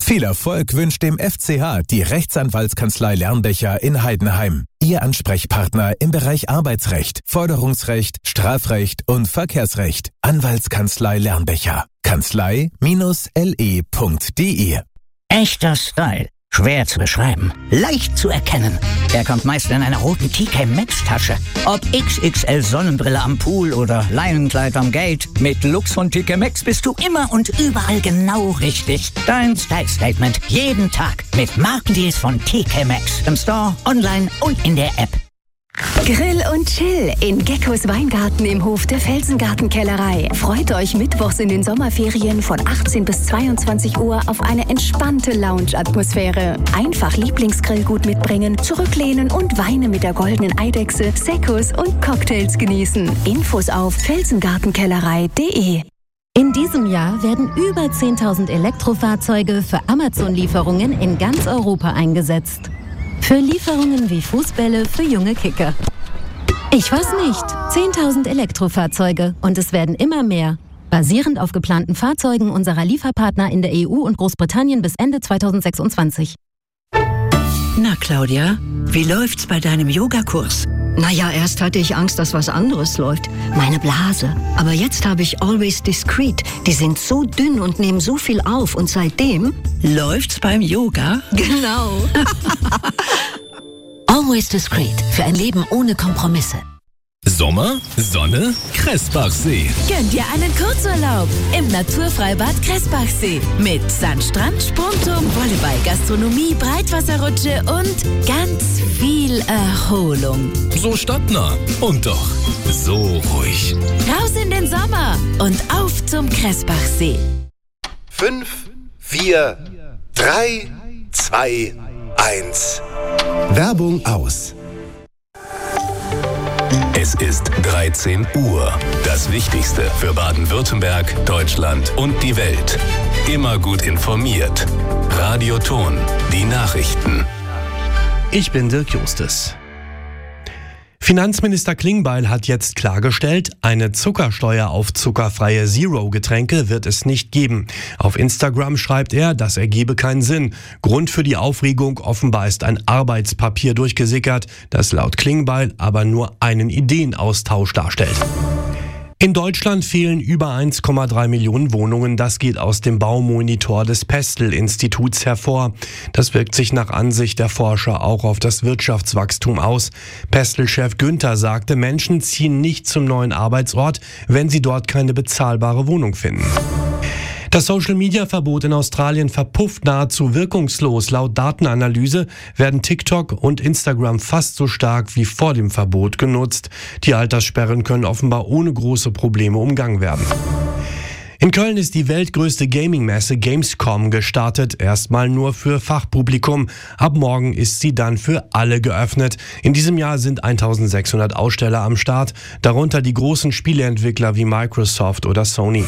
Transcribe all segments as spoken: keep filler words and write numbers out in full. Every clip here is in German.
Viel Erfolg wünscht dem F C H die Rechtsanwaltskanzlei Lernbecher in Heidenheim. Ihr Ansprechpartner im Bereich Arbeitsrecht, Forderungsrecht, Strafrecht und Verkehrsrecht. Anwaltskanzlei Lernbecher. Kanzlei L E punkt D E. Echter Style. Schwer zu beschreiben. Leicht zu erkennen. Er kommt meist in einer roten T K Maxx Tasche. Ob X X L Sonnenbrille am Pool oder Leinenkleid am Gate. Mit Lux von T K Maxx bist du immer und überall genau richtig. Dein Style Statement jeden Tag mit Markendeals von T K Maxx. Im Store, online und in der App. Grill und Chill in Geckos Weingarten im Hof der Felsengartenkellerei. Freut euch mittwochs in den Sommerferien von achtzehn bis zweiundzwanzig Uhr auf eine entspannte Lounge-Atmosphäre. Einfach Lieblingsgrillgut mitbringen, zurücklehnen und Weine mit der goldenen Eidechse, Seccos und Cocktails genießen. Infos auf felsengartenkellerei punkt de. In diesem Jahr werden über zehntausend Elektrofahrzeuge für Amazon-Lieferungen in ganz Europa eingesetzt. Für Lieferungen wie Fußbälle für junge Kicker. Ich weiß nicht. zehntausend Elektrofahrzeuge und es werden immer mehr. Basierend auf geplanten Fahrzeugen unserer Lieferpartner in der E U und Großbritannien bis Ende zweitausendsechsundzwanzig. Na Claudia, wie läuft's bei deinem Yogakurs? Naja, erst hatte ich Angst, dass was anderes läuft. Meine Blase. Aber jetzt habe ich Always Discreet. Die sind so dünn und nehmen so viel auf. Und seitdem läuft's beim Yoga. Genau. Always Discreet. Für ein Leben ohne Kompromisse. Sommer, Sonne, Kressbachsee. Gönn dir einen Kurzurlaub im Naturfreibad Kressbachsee. Mit Sandstrand, Sprungturm, Volleyball, Gastronomie, Breitwasserrutsche und ganz viel Erholung. So stadtnah und doch so ruhig. Raus in den Sommer und auf zum Kressbachsee. Fünf, vier, drei, zwei, eins. Werbung aus. Es ist dreizehn Uhr. Das Wichtigste für Baden-Württemberg, Deutschland und die Welt. Immer gut informiert. Radio Ton, die Nachrichten. Ich bin Dirk Justus. Finanzminister Klingbeil hat jetzt klargestellt, eine Zuckersteuer auf zuckerfreie Zero-Getränke wird es nicht geben. Auf Instagram schreibt er, das ergebe keinen Sinn. Grund für die Aufregung offenbar ist ein Arbeitspapier durchgesickert, das laut Klingbeil aber nur einen Ideenaustausch darstellt. In Deutschland fehlen über eins Komma drei Millionen Wohnungen. Das geht aus dem Baumonitor des Pestel-Instituts hervor. Das wirkt sich nach Ansicht der Forscher auch auf das Wirtschaftswachstum aus. Pestel-Chef Günther sagte, Menschen ziehen nicht zum neuen Arbeitsort, wenn sie dort keine bezahlbare Wohnung finden. Das Social-Media-Verbot in Australien verpufft nahezu wirkungslos. Laut Datenanalyse werden TikTok und Instagram fast so stark wie vor dem Verbot genutzt. Die Alterssperren können offenbar ohne große Probleme umgangen werden. In Köln ist die weltgrößte Gaming-Messe Gamescom gestartet, erstmal nur für Fachpublikum. Ab morgen ist sie dann für alle geöffnet. In diesem Jahr sind eintausendsechshundert Aussteller am Start, darunter die großen Spieleentwickler wie Microsoft oder Sony.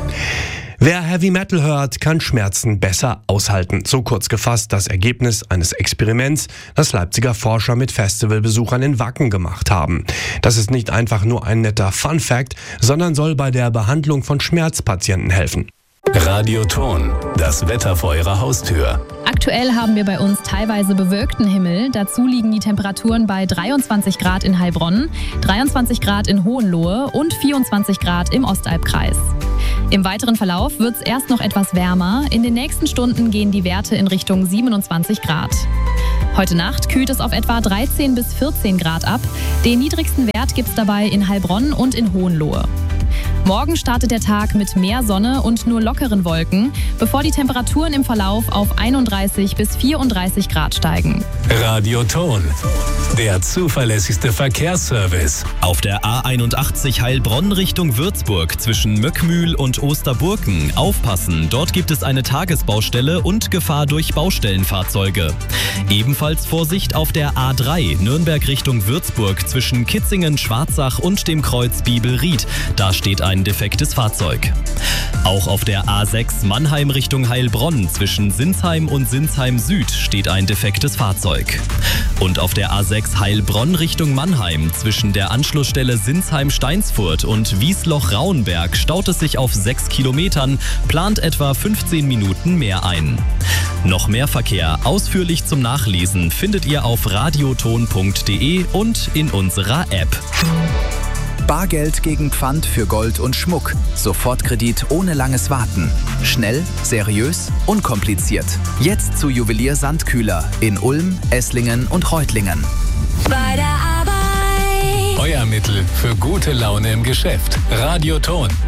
Wer Heavy Metal hört, kann Schmerzen besser aushalten. So kurz gefasst das Ergebnis eines Experiments, das Leipziger Forscher mit Festivalbesuchern in Wacken gemacht haben. Das ist nicht einfach nur ein netter Fun-Fact, sondern soll bei der Behandlung von Schmerzpatienten helfen. Radio Ton, das Wetter vor Ihrer Haustür. Aktuell haben wir bei uns teilweise bewölkten Himmel. Dazu liegen die Temperaturen bei dreiundzwanzig Grad in Heilbronn, dreiundzwanzig Grad in Hohenlohe und vierundzwanzig Grad im Ostalbkreis. Im weiteren Verlauf wird es erst noch etwas wärmer. In den nächsten Stunden gehen die Werte in Richtung siebenundzwanzig Grad. Heute Nacht kühlt es auf etwa dreizehn bis vierzehn Grad ab. Den niedrigsten Wert gibt es dabei in Heilbronn und in Hohenlohe. Morgen startet der Tag mit mehr Sonne und nur lockeren Wolken, bevor die Temperaturen im Verlauf auf einunddreißig bis vierunddreißig Grad steigen. Radio Ton, der zuverlässigste Verkehrsservice. Auf der A einundachtzig Heilbronn Richtung Würzburg zwischen Möckmühl und Osterburken. Aufpassen, dort gibt es eine Tagesbaustelle und Gefahr durch Baustellenfahrzeuge. Ebenfalls Vorsicht auf der A drei Nürnberg Richtung Würzburg zwischen Kitzingen, Schwarzach und dem Kreuz Biebelried. Da steht ein defektes Fahrzeug. Auch auf der A sechs Mannheim Richtung Heilbronn zwischen Sinsheim und Sinsheim Süd steht ein defektes Fahrzeug. Und auf der A sechs Heilbronn Richtung Mannheim zwischen der Anschlussstelle Sinsheim-Steinsfurt und Wiesloch-Rauenberg staut es sich auf sechs Kilometern, plant etwa fünfzehn Minuten mehr ein. Noch mehr Verkehr ausführlich zum Nachlesen findet ihr auf radioton punkt de und in unserer App. Bargeld gegen Pfand für Gold und Schmuck. Sofortkredit ohne langes Warten. Schnell, seriös, unkompliziert. Jetzt zu Juwelier Sandkühler in Ulm, Esslingen und Reutlingen. Bei der Arbeit. Euer Mittel für gute Laune im Geschäft. Radioton.